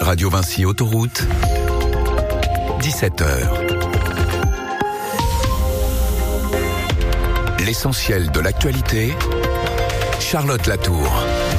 Radio Vinci Autoroute, 17h. L'essentiel de l'actualité, Charlotte Latour.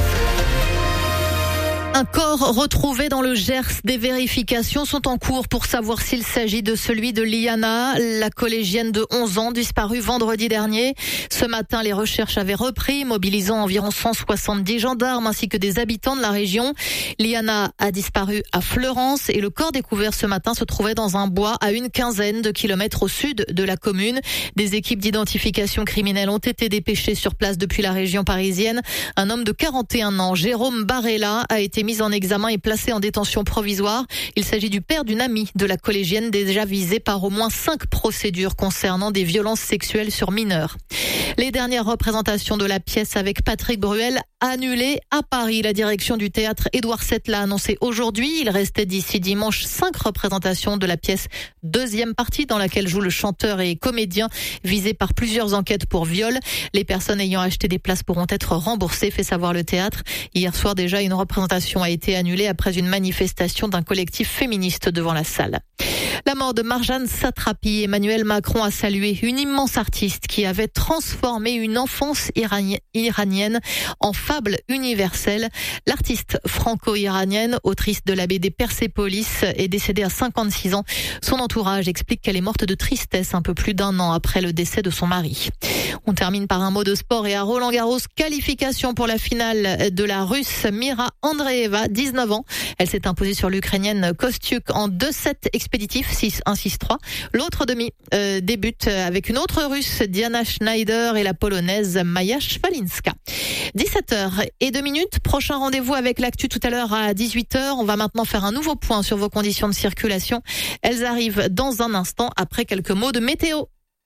Un corps retrouvé dans le Gers. Des vérifications sont en cours pour savoir s'il s'agit de celui de Liana, la collégienne de 11 ans disparue vendredi dernier. Ce matin, les recherches avaient repris, mobilisant environ 170 gendarmes ainsi que des habitants de la région. Liana a disparu à Fleurance et le corps découvert ce matin se trouvait dans un bois à une quinzaine de kilomètres au sud de la commune. Des équipes d'identification criminelle ont été dépêchées sur place depuis la région parisienne. Un homme de 41 ans, Jérôme Barella, a été mis en examen et placé en détention provisoire. Il s'agit du père d'une amie de la collégienne déjà visée par au moins 5 procédures concernant des violences sexuelles sur mineurs. Les dernières représentations de la pièce avec Patrick Bruel annulées à Paris. La direction du théâtre Édouard VII l'a annoncé aujourd'hui. Il restait d'ici dimanche 5 représentations de la pièce deuxième partie dans laquelle joue le chanteur et comédien visé par plusieurs enquêtes pour viol. Les personnes ayant acheté des places pourront être remboursées, fait savoir le théâtre. Hier soir déjà, une représentation a été annulée après une manifestation d'un collectif féministe devant la salle. La mort de Marjane Satrapi, Emmanuel Macron a salué une immense artiste qui avait transformé une enfance iranienne en fable universelle. L'artiste franco-iranienne, autrice de la BD Persépolis, est décédée à 56 ans. Son entourage explique qu'elle est morte de tristesse un peu plus d'1 an après le décès de son mari. On termine par un mot de sport et à Roland-Garros, qualification pour la finale de la Russe Mira Andreeva, 19 ans. Elle s'est imposée sur l'Ukrainienne Kostyuk en 2-7 expéditifs, 6-1, 6-3. L'autre demi débute avec une autre Russe, Diana Schneider, et la Polonaise Maja Szwalinska. 17h02. Prochain rendez-vous avec l'actu tout à l'heure à 18h. On va maintenant faire un nouveau point sur vos conditions de circulation. Elles arrivent dans un instant après quelques mots de météo.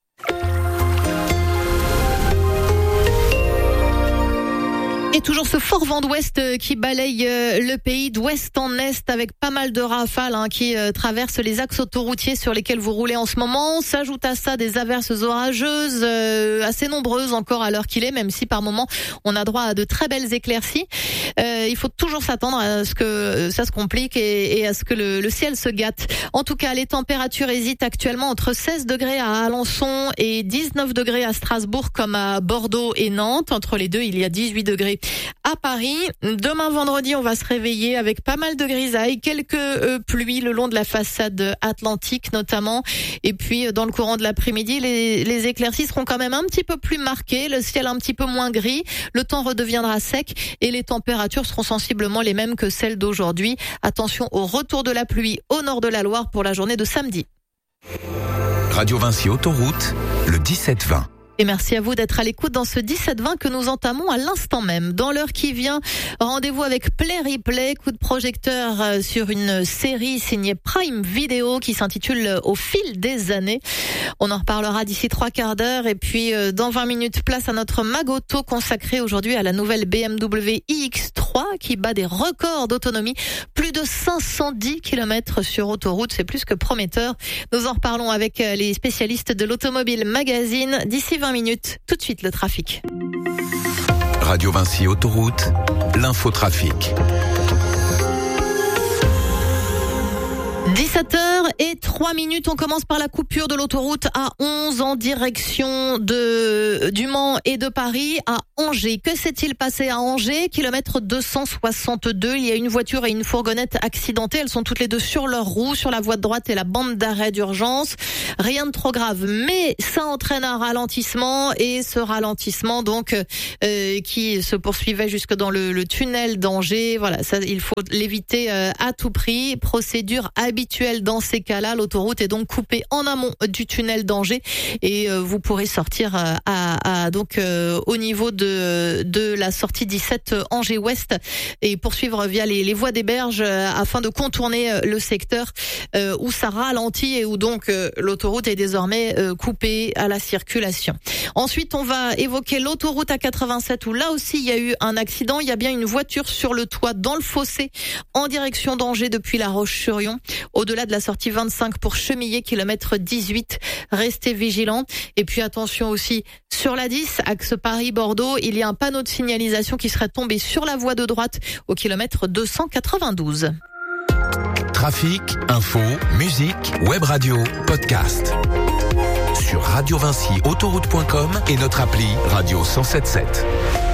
Et toujours ce fort vent d'ouest qui balaye le pays d'ouest en est avec pas mal de rafales qui traversent les axes autoroutiers sur lesquels vous roulez en ce moment. S'ajoute à ça des averses orageuses assez nombreuses encore à l'heure qu'il est, même si par moment on a droit à de très belles éclaircies. Il faut toujours s'attendre à ce que ça se complique et à ce que le ciel se gâte. En tout cas, les températures hésitent actuellement entre 16 degrés à Alençon et 19 degrés à Strasbourg comme à Bordeaux et Nantes. Entre les deux, il y a 18 degrés à Paris. Demain vendredi, on va se réveiller avec pas mal de grisailles, quelques pluies le long de la façade atlantique notamment. Et puis dans le courant de l'après-midi, les éclaircies seront quand même un petit peu plus marquées, le ciel un petit peu moins gris, le temps redeviendra sec et les températures seront sensiblement les mêmes que celles d'aujourd'hui. Attention au retour de la pluie au nord de la Loire pour la journée de samedi. Radio Vinci Autoroute, le 17-20. Et merci à vous d'être à l'écoute dans ce 17-20 que nous entamons à l'instant même. Dans l'heure qui vient, rendez-vous avec Play Replay, coup de projecteur sur une série signée Prime Video qui s'intitule Au fil des années. On en reparlera d'ici 3/4 d'heure. Et puis dans 20 minutes, place à notre Magoto consacré aujourd'hui à la nouvelle BMW iX3 qui bat des records d'autonomie. Plus de 510 km sur autoroute, c'est plus que prometteur. Nous en reparlons avec les spécialistes de l'Automobile Magazine d'ici 20 minutes. Tout de suite, le trafic. Radio Vinci Autoroute, l'infotrafic. 17h03. On commence par la coupure de l'autoroute A11 en direction du Mans et de Paris à Angers. Que s'est-il passé à Angers? Kilomètre 262. Il y a une voiture et une fourgonnette accidentées. Elles sont toutes les deux sur leur roue, sur la voie de droite et la bande d'arrêt d'urgence. Rien de trop grave, mais ça entraîne un ralentissement et ce ralentissement donc qui se poursuivait jusque dans le tunnel d'Angers. Voilà, ça il faut l'éviter à tout prix. Procédure habituelle dans ces cas-là. L'autoroute est donc coupée en amont du tunnel d'Angers et vous pourrez sortir donc au niveau de la sortie 17 Angers Ouest et poursuivre via les voies des berges afin de contourner le secteur où ça ralentit et où donc l'autoroute est désormais coupée à la circulation. Ensuite, on va évoquer l'autoroute A87 où là aussi il y a eu un accident. Il y a bien une voiture sur le toit dans le fossé en direction d'Angers depuis La Roche-sur-Yon. Au-delà de la sortie 25 pour Chemillé, kilomètre 18. Restez vigilants. Et puis attention aussi sur la 10, axe Paris-Bordeaux, il y a un panneau de signalisation qui serait tombé sur la voie de droite au kilomètre 292. Trafic, info, musique, web radio, podcast. Sur Radio Vinci Autoroute.com et notre appli Radio 107.7.